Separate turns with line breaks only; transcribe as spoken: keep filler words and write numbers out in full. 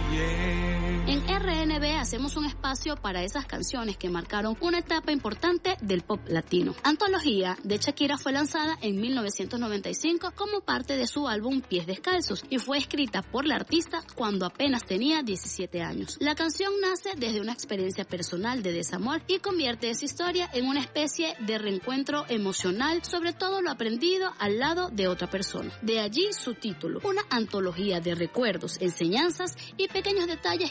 En R N B hacemos un espacio para esas canciones que marcaron una etapa importante del pop latino. Antología de Shakira fue lanzada en mil novecientos noventa y cinco como parte de su álbum Pies Descalzos y fue escrita por la artista cuando apenas tenía diecisiete años. La canción nace desde una experiencia personal de desamor y convierte esa historia en una especie de reencuentro emocional sobre todo lo aprendido al lado de otra persona. De allí su título, una antología de recuerdos, enseñanzas y pequeños detalles